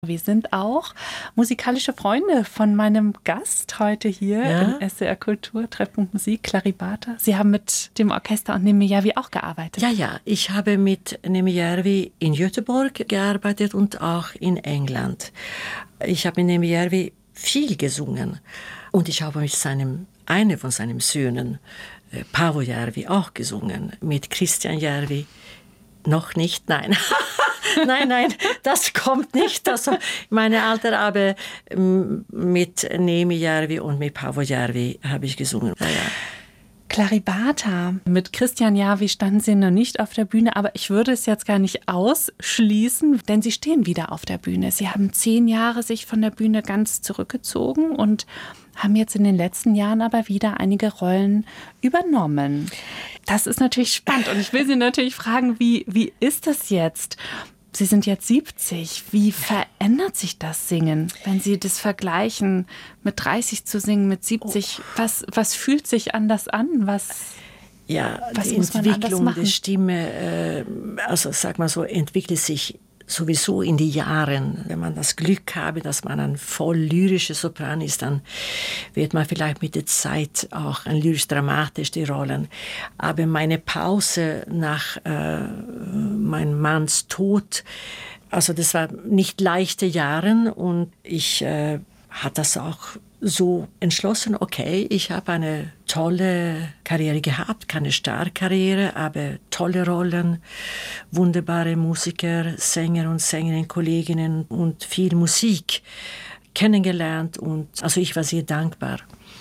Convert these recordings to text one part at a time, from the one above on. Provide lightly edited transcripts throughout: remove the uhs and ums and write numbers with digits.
Wir sind auch musikalische Freunde von meinem Gast heute hier im SWR Kultur, Treffpunkt Musik, Claribata. Sie haben mit dem Orchester und Nemi-Järvi auch gearbeitet. Ja, ich habe mit Nemi-Järvi in Göteborg gearbeitet und auch in England. Ich habe mit Nemi-Järvi viel gesungen und ich habe mit einem von seinen Söhnen, Paavo Järvi, auch gesungen. Mit Christian Järvi noch nicht, nein. Nein, das kommt nicht. Also meine Alter, aber mit Nemi-Järvi und mit Paavo Järvi habe ich gesungen. Ja. Claribata, mit Christian Järvi standen Sie noch nicht auf der Bühne, aber ich würde es jetzt gar nicht ausschließen, denn Sie stehen wieder auf der Bühne. Sie haben 10 Jahre sich von der Bühne ganz zurückgezogen und haben jetzt in den letzten Jahren aber wieder einige Rollen übernommen. Das ist natürlich spannend und ich will Sie natürlich fragen, wie ist das jetzt? Sie sind jetzt 70. Wie verändert sich das Singen, wenn Sie das vergleichen, mit 30 zu singen, mit 70? Was fühlt sich anders an? Was die Entwicklung der Stimme, also sag mal so, entwickelt sich sowieso in die Jahren. Wenn man das Glück habe, dass man ein voll lyrischer Sopran ist, dann wird man vielleicht mit der Zeit auch ein lyrisch-dramatisch die Rollen. Aber meine Pause nach meinem Manns Tod, also das war nicht leichte Jahre und ich hatte das auch so entschlossen, okay, ich habe eine tolle Karriere gehabt, keine Starkarriere, aber tolle Rollen, wunderbare Musiker, Sänger und Sängerinnen, Kolleginnen und viel Musik kennengelernt und also ich war sehr dankbar.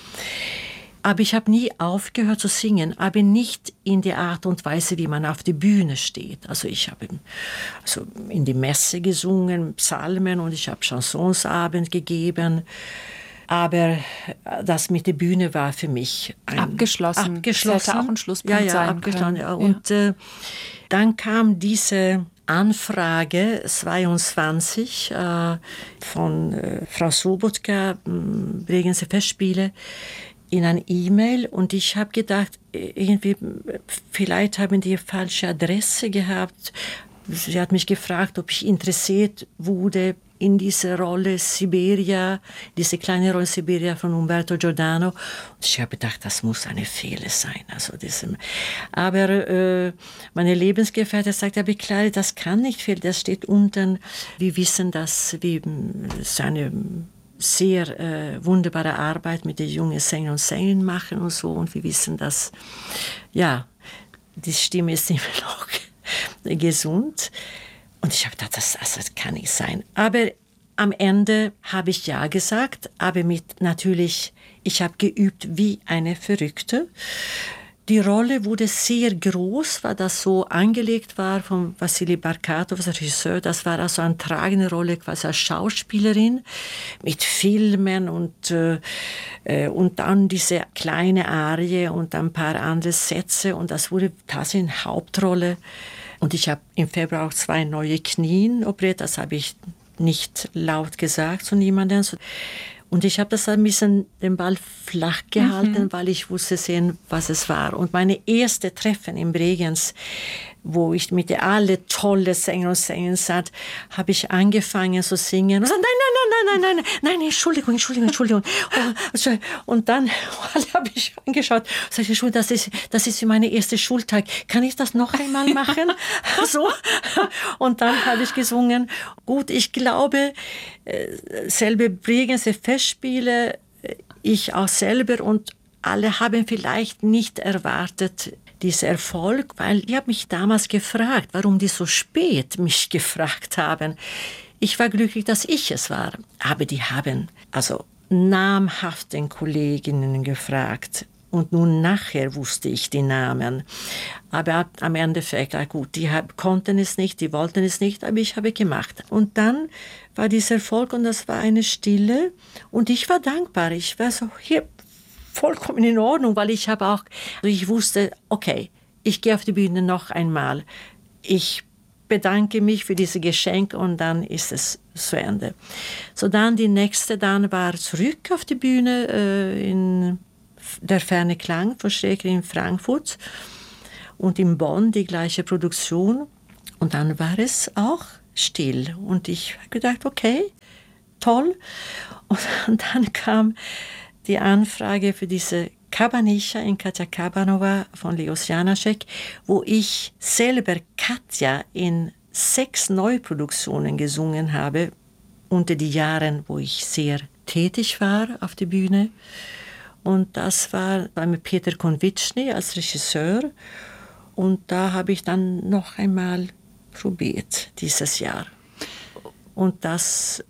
Aber ich habe nie aufgehört zu singen, aber nicht in der Art und Weise, wie man auf der Bühne steht. Also ich habe in die Messe gesungen, Psalmen und ich habe Chansonsabend gegeben. Aber das mit der Bühne war für mich abgeschlossen. Das hätte auch ein Schlusspunkt sein können. Ja. Und dann kam diese Anfrage 22 von Frau Sobotka, Bregenzer Festspiele, in ein E-Mail und ich habe gedacht, irgendwie vielleicht haben die falsche Adresse gehabt. Sie hat mich gefragt, ob ich interessiert wurde in diese Rolle Siberia, diese kleine Rolle Siberia von Umberto Giordano. Und ich habe gedacht, das muss eine Fehler sein. Aber meine Lebensgefährtin sagt, aber klar, das kann nicht fehlen, das steht unten. Wir wissen, dass wir seine sehr wunderbare Arbeit mit den jungen Sängern und Sängerinnen machen und so. Und wir wissen, dass, die Stimme ist immer noch gesund. Und ich habe gedacht, das kann nicht sein. Aber am Ende habe ich ja gesagt, aber ich habe geübt wie eine Verrückte. Die Rolle wurde sehr groß, weil das so angelegt war von Wassily Barkatov, der Regisseur. Das war also eine tragende Rolle quasi als Schauspielerin mit Filmen und dann diese kleine Arie und ein paar andere Sätze. Und das wurde tatsächlich eine Hauptrolle. Und ich habe im Februar auch 2 neue Knien operiert. Das habe ich nicht laut gesagt zu niemandem. Und ich habe das ein bisschen den Ball flach gehalten, weil ich wusste sehen, was es war. Und meine erste Treffen in Bregenz, wo ich mit alle tolle Sänger und Sängerinnen saß, habe ich angefangen zu singen. Und so, nein, Entschuldigung. Und dann habe ich angeschaut und sagte, Entschuldigung, das ist mein erster Schultag. Kann ich das noch einmal machen? So. Und dann habe ich gesungen. Gut, ich glaube, selbe Bregenzer Festspiele, ich auch selber und alle haben vielleicht nicht erwartet, dieser Erfolg, weil ich habe mich damals gefragt, warum die so spät mich gefragt haben. Ich war glücklich, dass ich es war. Aber die haben namhaften Kolleginnen gefragt. Und nun nachher wusste ich die Namen. Aber am Endeffekt, gut, die konnten es nicht, die wollten es nicht, aber ich habe gemacht. Und dann war dieser Erfolg und das war eine Stille. Und ich war dankbar. Ich war so, hier, vollkommen in Ordnung, weil ich wusste, okay, ich gehe auf die Bühne noch einmal. Ich bedanke mich für dieses Geschenk und dann ist es zu Ende. So dann die nächste, dann war zurück auf die Bühne in der ferne Klang von Schreker in Frankfurt und in Bonn die gleiche Produktion. Und dann war es auch still. Und ich habe gedacht, okay, toll. Und dann kam die Anfrage für diese Kabanischa in Katja Kabanova von Leos Janáček, wo ich selber Katja in 6 Neuproduktionen gesungen habe, unter die Jahren, wo ich sehr tätig war auf der Bühne. Und das war mit Peter Konvičny als Regisseur. Und da habe ich dann noch einmal probiert dieses Jahr. Und das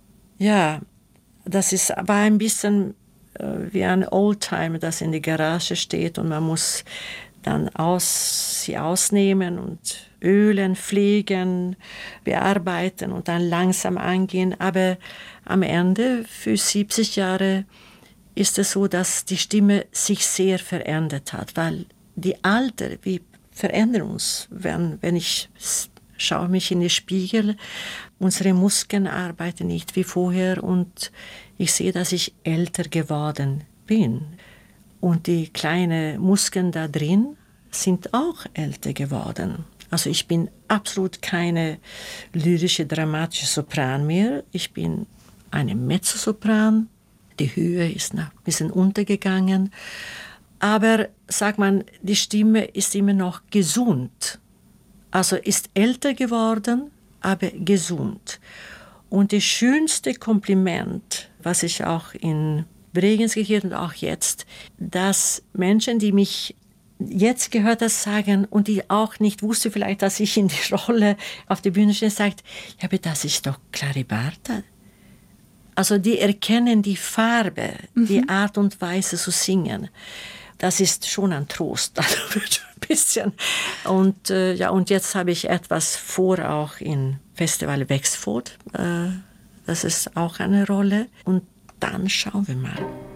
war ein bisschen wie ein Oldtimer, das in der Garage steht und man muss dann sie ausnehmen und ölen, pflegen, bearbeiten und dann langsam angehen. Aber am Ende, für 70 Jahre, ist es so, dass die Stimme sich sehr verändert hat, weil die Alter, wir verändern uns. Wenn ich schaue mich in den Spiegel, unsere Muskeln arbeiten nicht wie vorher und ich sehe, dass ich älter geworden bin. Und die kleinen Muskeln da drin sind auch älter geworden. Also ich bin absolut keine lyrische, dramatische Sopran mehr. Ich bin eine Mezzosopran. Die Höhe ist ein bisschen untergegangen. Aber, sagt man, die Stimme ist immer noch gesund. Also ist älter geworden, aber gesund. Und das schönste Kompliment, was ich auch in Bregenz gehört und auch jetzt, dass Menschen, die mich jetzt gehört haben, sagen und die auch nicht wussten vielleicht, dass ich in die Rolle auf der Bühne stehe, sagt, ja, aber das ist doch Claribarta. Also die erkennen die Farbe, die Art und Weise zu singen. Das ist schon ein Trost, also ein bisschen. Und und jetzt habe ich etwas vor, auch im Festival Wexford. Das ist auch eine Rolle. Und dann schauen wir mal.